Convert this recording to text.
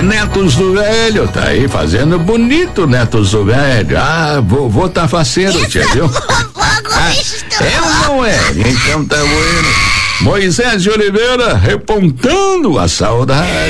Netos do Velho, tá aí fazendo bonito, Netos do Velho. Vovô tá faceiro, tia, viu? Eu não é, então tá bueno. Moisés de Oliveira repontando a saudade.